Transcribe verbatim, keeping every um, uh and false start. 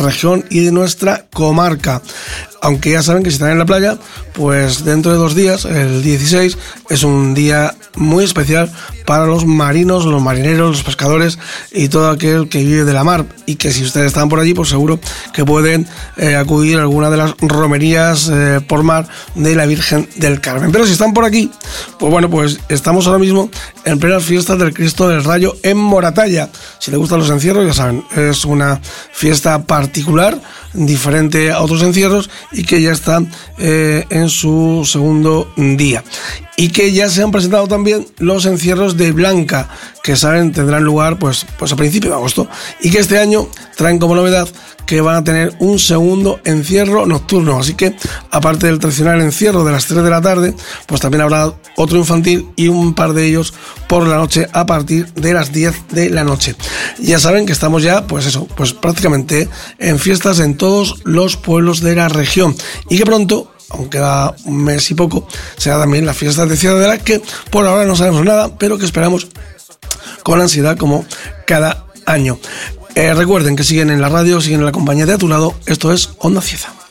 región y de nuestra comarca. Aunque ya saben que si están en la playa, pues dentro de dos días, el dieciséis, es un día muy especial para los marinos, los marineros, los pescadores y todo aquel que vive de la mar. Y que si ustedes están por allí, pues seguro que pueden eh, acudir a alguna de las romerías eh, por mar de la Virgen del Carmen. Pero si están por aquí, pues bueno, pues estamos ahora mismo en plenas fiestas del Cristo del Rayo en Moratalla. Si les gustan los encierros, ya saben, es una fiesta particular, diferente a otros encierros, y que ya está eh, en su segundo día. Y que ya se han presentado también los encierros de Blanca, que saben tendrán lugar pues, pues a principios de agosto, y que este año traen como novedad que van a tener un segundo encierro nocturno. Así que, aparte del tradicional encierro de las tres de la tarde, pues también habrá otro infantil y un par de ellos por la noche a partir de las diez de la noche. Ya saben que estamos ya, pues eso, pues prácticamente en fiestas en todos los pueblos de la región, y que pronto, aunque queda un mes y poco, será también la fiesta de Ciudad de la que por ahora no sabemos nada, pero que esperamos con ansiedad como cada año. Eh, recuerden que siguen en la radio, siguen en la compañía de A Tu Lado. Esto es Onda Cieza.